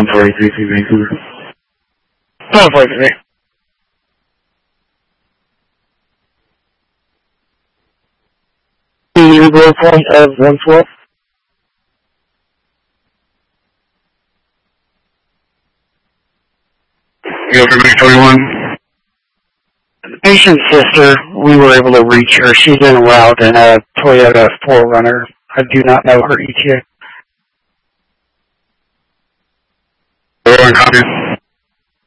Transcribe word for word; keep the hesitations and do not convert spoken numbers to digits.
forty-three to Vancouver. one forty-three. The roll point of one twelve. Go for Victoria one. The patient's sister, we were able to reach her. She's in a route in a Toyota four runner. I do not know her E T A. Four one, copy.